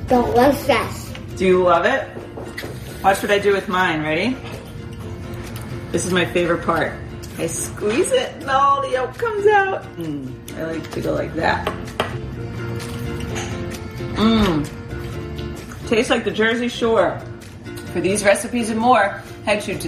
Delicious. Do you love it? Watch what I do with mine. Ready? This is my favorite part. I squeeze it and all the yolk comes out. I like to go like that. Tastes like the Jersey Shore. For these recipes and more, head to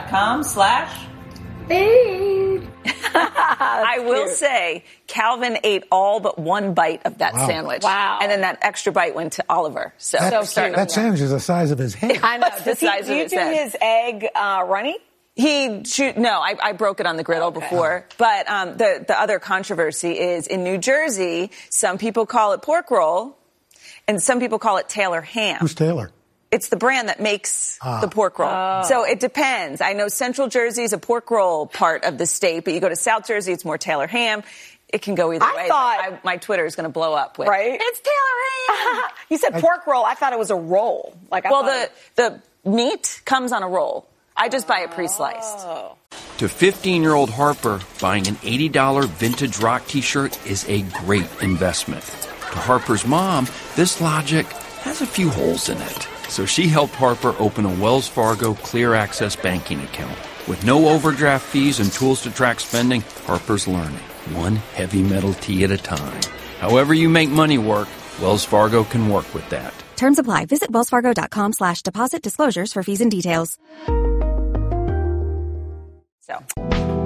today.com/food. I will say, Calvin ate all but one bite of that sandwich. Wow. And then that extra bite went to Oliver. So that sandwich is the size of his head. I know. Do you do his egg runny? I broke it on the griddle before. But the other controversy is in New Jersey, some people call it pork roll and some people call it Taylor ham. Who's Taylor? It's the brand that makes the pork roll. Oh. So it depends. I know Central Jersey is a pork roll part of the state, but you go to South Jersey, it's more Taylor ham. It can go either way. My Twitter is going to blow up with, right? It's Taylor ham. You said pork roll. I thought it was a roll. The meat comes on a roll. I just buy it pre-sliced. Oh. To 15-year-old Harper, buying an $80 vintage rock t-shirt is a great investment. To Harper's mom, this logic has a few holes in it. So she helped Harper open a Wells Fargo Clear Access banking account. With no overdraft fees and tools to track spending, Harper's learning, one heavy metal tea at a time. However you make money work, Wells Fargo can work with that. Terms apply. Visit wellsfargo.com/deposit disclosures for fees and details. So...